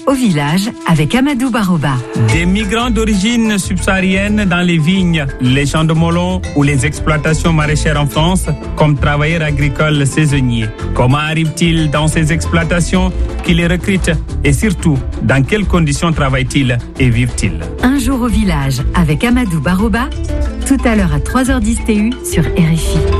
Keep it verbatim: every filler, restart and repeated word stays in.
au village avec Amadou Baroba. Des migrants d'origine subsaharienne dans les vignes, les champs de melon ou les exploitations maraîchères en France comme travailleurs agricoles saisonniers. Comment arrivent-ils dans ces exploitations? Qui les recrutent? Et surtout, dans quelles conditions travaillent-ils et vivent-ils? Un jour au village avec Amadou Baroba, tout à l'heure à trois heures dix T U sur R F I.